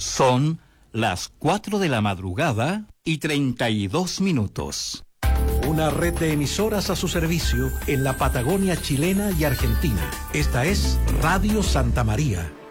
Son las 4 de la madrugada y 32 minutos. Una red de emisoras a su servicio en la Patagonia chilena y argentina. Esta es Radio Santa María,